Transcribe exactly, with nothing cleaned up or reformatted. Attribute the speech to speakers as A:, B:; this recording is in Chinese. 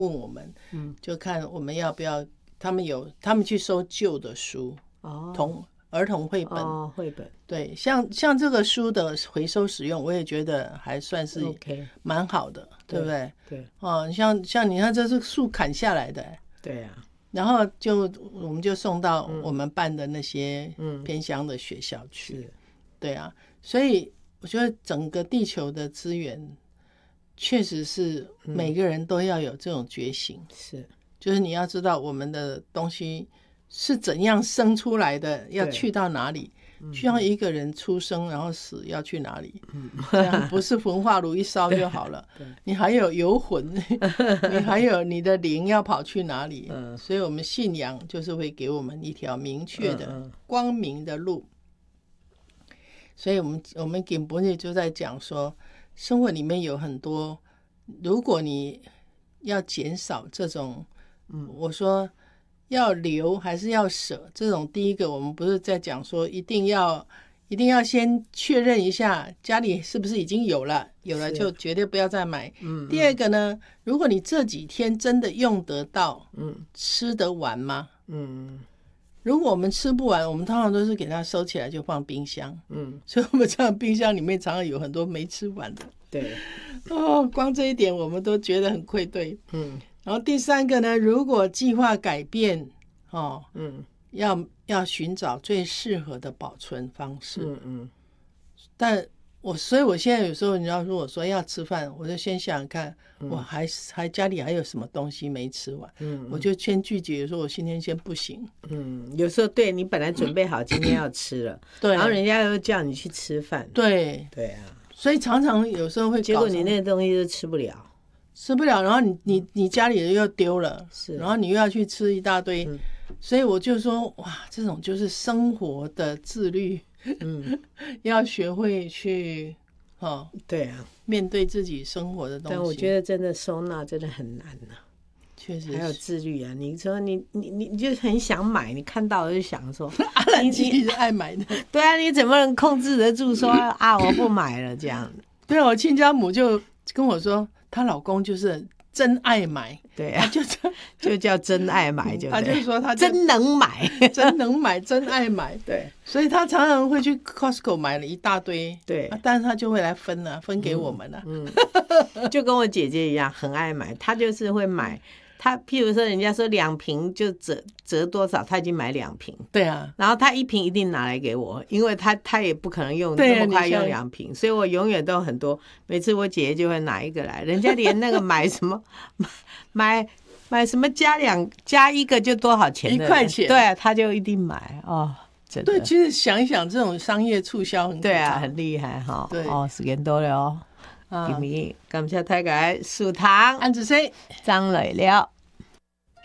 A: 问我们，嗯，就看我们要不要，他们有他们去收旧的书，哦，童儿童绘本，
B: 哦，绘本，
A: 对，像像这个书的回收使用，我也觉得还算是蛮好的， okay, 对不对？
B: 对，
A: 哦，像像你看，这是树砍下来的，
B: 对啊，
A: 然后就我们就送到我们办的那些偏乡的学校去，嗯、对啊，所以我觉得整个地球的资源。确实是每个人都要有这种觉醒，
B: 嗯、是，
A: 就是你要知道我们的东西是怎样生出来的，要去到哪里，就像一个人出生然后死要去哪里，嗯、这样不是焚化炉一烧就好了，你还有游魂，你还有你的灵要跑去哪里，嗯、所以我们信仰就是会给我们一条明确的光明的路，所以我们我们景博士就在讲说。生活里面有很多，如果你要减少这种，嗯，我说要留还是要舍，这种第一个我们不是在讲说一定要一定要先确认一下家里是不是已经有了，有了就绝对不要再买。嗯，第二个呢，如果你这几天真的用得到，嗯，吃得完吗？嗯。如果我们吃不完，我们通常都是给它收起来就放冰箱，嗯，所以我们这样冰箱里面常常有很多没吃完的，
B: 对，
A: 哦，光这一点我们都觉得很愧对，嗯。然后第三个呢，如果计划改变，哦，嗯，要要寻找最适合的保存方式，嗯嗯。但我所以，我现在有时候你要如果说要吃饭，我就先想想看，嗯、我还还家里还有什么东西没吃完，嗯，我就先拒绝，说我今天先不行。
B: 嗯，有时候对你本来准备好今天要吃了，对，然后人家又叫你去吃饭，
A: 对
B: 对啊，
A: 所以常常有时候会搞
B: 结果你那东西都吃不了，
A: 吃不了，然后你你你家里的又丢了，是，然后你又要去吃一大堆，嗯、所以我就说哇，这种就是生活的自律。嗯，要学会去，哦，
B: 对啊，
A: 面对自己生活的东西。
B: 但我觉得真的收纳真的很难啊，
A: 确实
B: 还有自律啊。你说你你你你就很想买，你看到就想说，
A: 阿兰其实爱买的。
B: 对啊，你怎么能控制得住说啊我不买了这样？
A: 对啊，我亲家母就跟我说，她老公就是真爱买。
B: 对啊，就就叫真爱买就，
A: 他就说他
B: 真能买，
A: 真能买，真爱买。对，所以他常常会去 Costco 买了一大堆，对，啊、但是他就会来分了、啊，分给我们了、啊。嗯，
B: 嗯就跟我姐姐一样，很爱买，她就是会买。他譬如说人家说两瓶就折折多少，他已经买两瓶，
A: 对啊，
B: 然后他一瓶一定拿来给我，因为他他也不可能用那么快用两瓶，所以我永远都很多，每次我姐姐就会拿一个来，人家连那个买什么买买什么加两加一个就多少钱的
A: 一块钱，
B: 对，他就一定买哦，真的。
A: 对，其实想一想，这种商业促销很
B: 对啊，很厉害哈、哦。
A: 对哦，
B: 时間到了哦。今日感謝大家收聽，
A: 安子生，
B: 張來了。